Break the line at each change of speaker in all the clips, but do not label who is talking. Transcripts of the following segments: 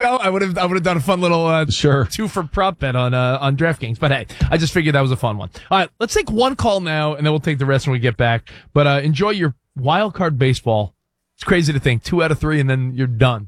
ago, I would have done a fun little two for prop bet on DraftKings. But hey, I just figured that was a fun one. All right, let's take one call now, and then we'll take the rest when we get back. But enjoy your wild card baseball. It's crazy to think 2 out of 3, and then you're done.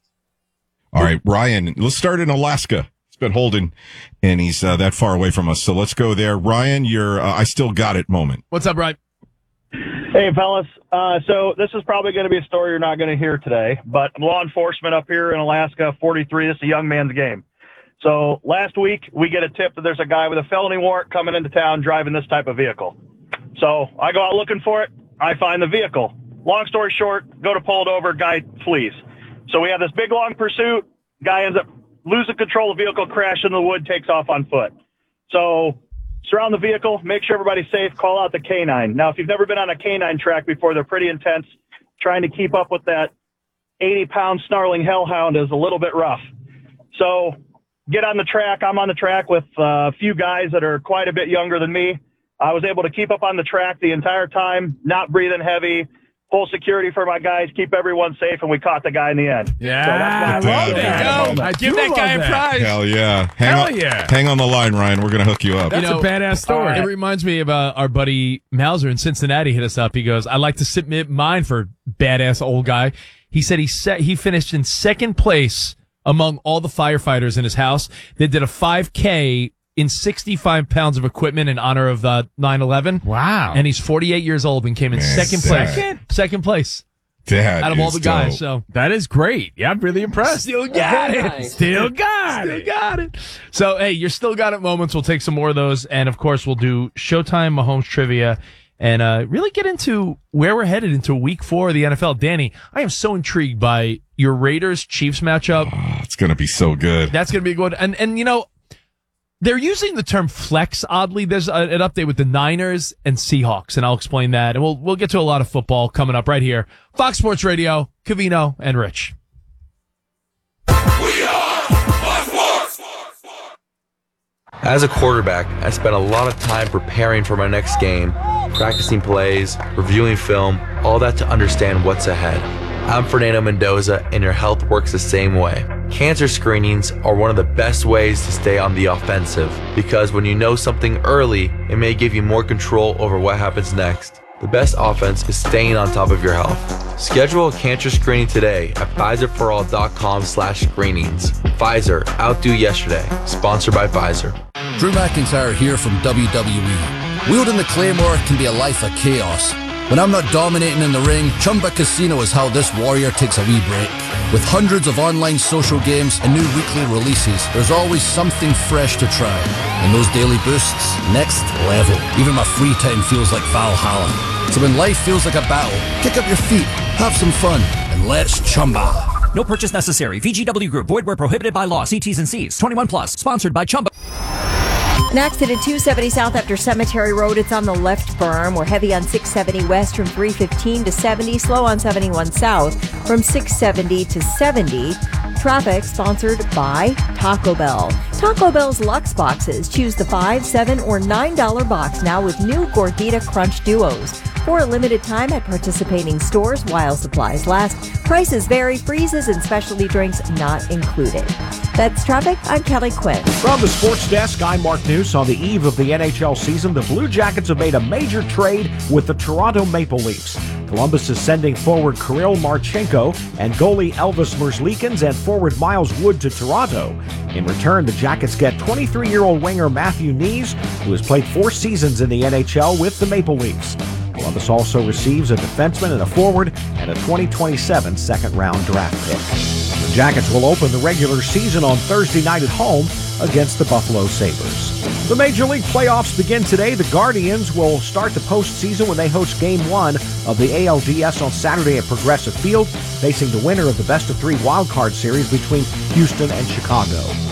All right, Ryan, let's start in Alaska. He's been holding, and he's that far away from us. So let's go there. Ryan, your I still got it moment.
What's up, Ryan?
Hey, fellas. So this is probably going to be a story you're not going to hear today, but law enforcement up here in Alaska, 43, this is a young man's game. So last week, we get a tip that there's a guy with a felony warrant coming into town driving this type of vehicle. So I go out looking for it. I find the vehicle. Long story short, go to pull it over, guy flees. So we have this big, long pursuit. Guy ends up losing control of the vehicle, crashes in the wood, takes off on foot. So surround the vehicle, make sure everybody's safe, call out the K9. Now, if you've never been on a K9 track before, they're pretty intense. Trying to keep up with that 80-pound snarling hellhound is a little bit rough. So get on the track. I'm on the track with a few guys that are quite a bit younger than me. I was able to keep up on the track the entire time, not breathing heavy, full security for my guys, keep everyone safe, and we caught the guy in the end.
Yeah,
so that's
I love that. Give that guy a prize.
Hell yeah. Hang on the line, Ryan. We're going to hook you up.
That's a badass story. It reminds me of our buddy Mauser in Cincinnati hit us up. He goes, I'd like to submit mine for badass old guy. He said he finished in second place among all the firefighters in his house. They did a 5K in 65 pounds of equipment in honor of 9/11.
Wow.
And he's 48 years old and came in second place.
That
out of all the guys. So
that is great. Yeah, I'm really impressed.
Still got it. Still got it. So, hey, you're still got it moments. We'll take some more of those. And, of course, we'll do Showtime Mahomes trivia and really get into where we're headed into week 4 of the NFL. Danny, I am so intrigued by your Raiders-Chiefs matchup.
Oh, it's going to be so good.
That's going to be good. And you know, they're using the term flex oddly. There's an update with the Niners and Seahawks, and I'll explain that. And we'll get to a lot of football coming up right here. Fox Sports Radio, Covino and Rich.
We are Fox Sports.
As a quarterback, I spent a lot of time preparing for my next game, practicing plays, reviewing film, all that to understand what's ahead. I'm Fernando Mendoza, and your health works the same way. Cancer screenings are one of the best ways to stay on the offensive, because when you know something early, it may give you more control over what happens next. The best offense is staying on top of your health. Schedule a cancer screening today at PfizerForAll.com/screenings. Pfizer, outdo yesterday. Sponsored by Pfizer.
Drew McIntyre here from WWE. Wielding the Claymore can be a life of chaos. When I'm not dominating in the ring, Chumba Casino is how this warrior takes a wee break. With hundreds of online social games and new weekly releases, there's always something fresh to try. And those daily boosts, next level. Even my free time feels like Valhalla. So when life feels like a battle, kick up your feet, have some fun, and let's Chumba.
No purchase necessary. VGW Group. Void where prohibited by law. See T's and C's. 21 plus. Sponsored by Chumba.
An accident at 270 South after Cemetery Road. It's on the left berm. We're heavy on 670 West from 315 to 70. Slow on 71 South from 670 to 70. Traffic sponsored by Taco Bell. Taco Bell's Luxe Boxes. Choose the $5, $7, or $9 box now with new Gordita Crunch Duos. For a limited time at participating stores while supplies last. Prices vary, freezes, and specialty drinks not included. That's traffic. I'm Kelly Quinn.
From the sports desk, I'm Mark News. On the eve of the NHL season, the Blue Jackets have made a major trade with the Toronto Maple Leafs. Columbus is sending forward Kirill Marchenko and goalie Elvis Merzlikins and forward Miles Wood to Toronto. In return, the Jackets get 23-year-old winger Matthew Knies, who has played 4 seasons in the NHL with the Maple Leafs. Columbus also receives a defenseman and a forward and a 2027 second-round draft pick. The Jackets will open the regular season on Thursday night at home against the Buffalo Sabres. The Major League playoffs begin today. The Guardians will start the postseason when they host Game 1 of the ALDS on Saturday at Progressive Field, facing the winner of the best-of-3 wildcard series between Houston and Chicago.